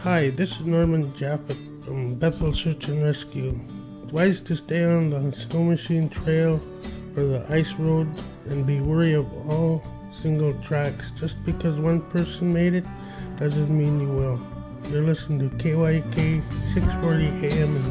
Hi, this is Norman Jaffet from Bethel Search and Rescue. Advise to stay on the snow machine trail or the ice road and be wary of all single tracks. Just because one person made it doesn't mean you will. You're listening to KYK 640 AM in